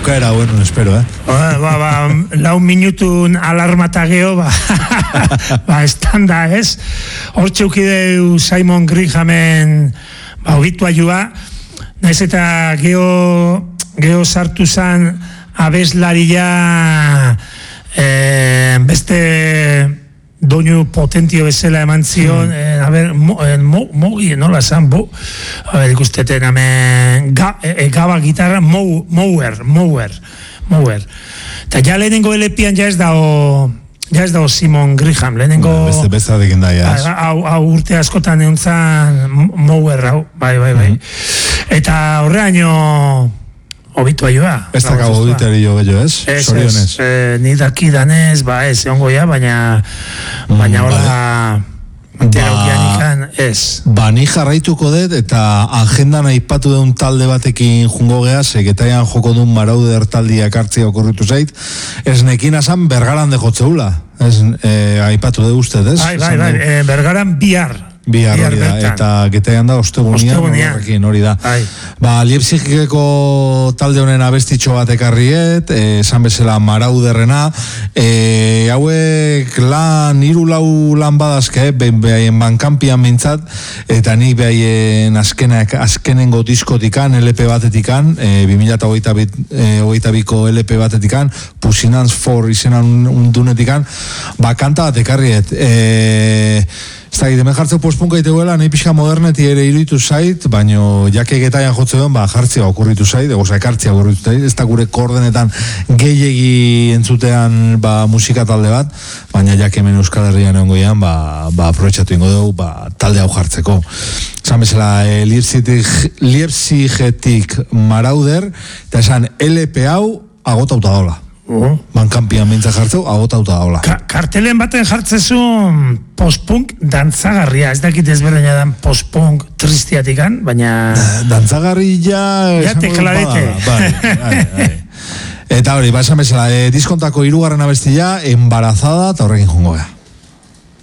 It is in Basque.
bukaera, bueno, espero, lau minutun alarmata geho, estanda, ez? Hor txeukideu Simon Grahamen, obitua joa, naiz eta geho sartu zan abeslaria beste doinu potentio bezala eman zion, mogi, nola zan, ikusteten, gaba gitarra, mower. Eta ja lehenengo LP-an ja ez da Simon Graham, lehenengo... Beste adekin da, ja. Hau urte askotan egon zan, mower, hau, bai. Eta horreaino... Obitua joa. Ez da gau obitari jo gehiago, ez? Sorionez. Ni dakidanez, ez, egongo ja, baina hola teraukian ikan, ez. Ni jarraituko dut, eta agendan aipatu deun talde batekin jungo geha, seketaian joko duen Marauder taldiak hartzia okurritu zait, ez nekin asan Bergaran de jotzeula. Aipatu de usted, ez? Bai, Bergaran bihar hori da, eta getaian da ostegunian hori da. Leipzigeko talde honen abestitxo bat ekarriet, esan bezala Marauderrena, hauek hiru lau lan badazke, behaien bankampian mintzat, eta nik behaien azkenengo diskotikan, LP batetikan, 2022ko LP batetikan, Pusinans for izenan undunetikan, kanta bat ekarriet, ez da, hemen jartzeu postpunka iteguela, nahi pixka moderneti ere iruditu zait, baino jake getaian jotze duen, jartzea okurritu zait, ekartzea okurritu zait, ez da gure koordenetan gehiegi entzutean musika talde bat, baina jake hemen Euskal Herrian egon goian, aprobetxatu ingo dugu, talde hau jartzeko. Esan bezala, Leipzigetik Marauder, eta esan LP hau agotauta dola. Bankampian mintza jartzeu, agotauta daula. Kartelen baten jartzezun post-punk dantzagarria, ez dakit ezberdina dan post-punk tristiatikan, baina... Dantzagarria... Ja, teklarete. Bai. Eta hori, esan bezala, diskontako 3. abestia, Embarazada, eta horrekin jungo gea.